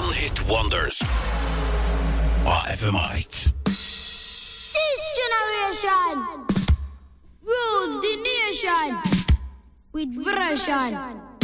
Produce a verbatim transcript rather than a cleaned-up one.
One Hit Wonders. Og F M eight. This generation rules the nation with version.